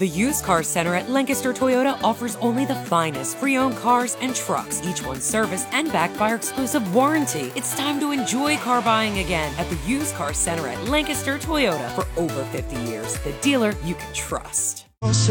The Used Car Center at Lancaster Toyota offers only the finest pre-owned cars and trucks, each one serviced and backed by our exclusive warranty. It's time to enjoy car buying again at the Used Car Center at Lancaster Toyota for over 50 years. The dealer you can trust.